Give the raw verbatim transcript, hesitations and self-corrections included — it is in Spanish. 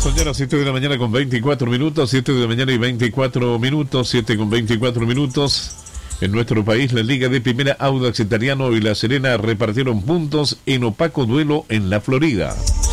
Son ya las siete de la mañana con veinticuatro minutos, siete de la mañana y veinticuatro minutos, siete con veinticuatro minutos. En nuestro país, la Liga de Primera, Audax Italiano y La Serena repartieron puntos en opaco duelo en la Florida.